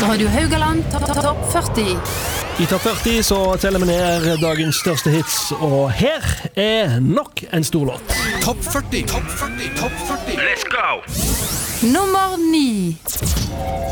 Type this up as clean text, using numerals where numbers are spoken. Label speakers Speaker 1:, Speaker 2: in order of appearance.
Speaker 1: Radio Haugaland Topp 40.
Speaker 2: I Topp 40 så teller vi ned dagens største hits, og her nok en stor låt.
Speaker 3: Topp 40, Topp 40, Topp 40.
Speaker 4: Let's go!
Speaker 1: Nummer 9.